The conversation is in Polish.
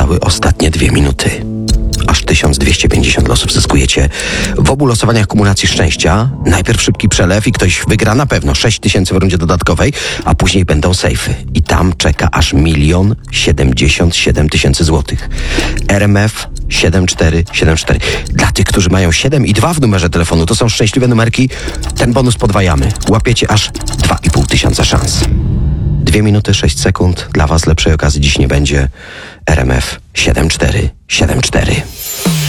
Zostały ostatnie 2 minuty. Aż 1250 losów zyskujecie. W obu losowaniach kumulacji szczęścia najpierw szybki przelew i ktoś wygra na pewno 6000 w rundzie dodatkowej, a później będą sejfy. I tam czeka aż 1 077 000 złotych. RMF 7474. Dla tych, którzy mają 7 i 2 w numerze telefonu, to są szczęśliwe numerki. Ten bonus podwajamy. Łapiecie aż 2500 szans. 2 minuty 6 sekund. Dla Was lepszej okazji dziś nie będzie. RMF 7474.